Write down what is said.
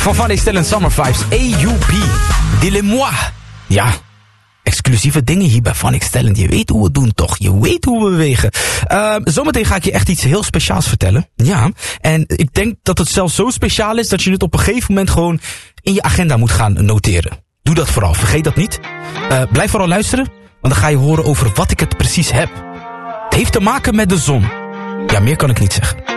Van Van Stel en Summer Vibes. AUP. Dis-le-moi. Ja. Exclusieve dingen hier bij Van Stel. Je weet hoe we doen toch. Je weet hoe we bewegen. Zometeen ga ik je echt iets heel speciaals vertellen. Ja. En ik denk dat het zelfs zo speciaal is dat je het op een gegeven moment gewoon in je agenda moet gaan noteren. Doe dat vooral. Vergeet dat niet. Blijf vooral luisteren. Want dan ga je horen over wat ik het precies heb. Het heeft te maken met de zon. Ja, meer kan ik niet zeggen.